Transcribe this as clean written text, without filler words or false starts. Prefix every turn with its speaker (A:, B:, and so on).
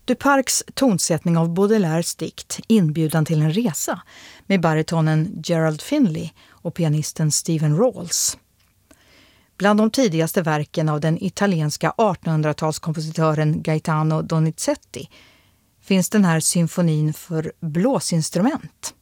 A: Duparcs tonsättning av Baudelaires dikt Inbjudan till en resa med baritonen Gerald Finley och pianisten Stephen Rawls. Bland de tidigaste verken av den italienska 1800-talskompositören Gaetano Donizetti finns den här symfonin för blåsinstrument.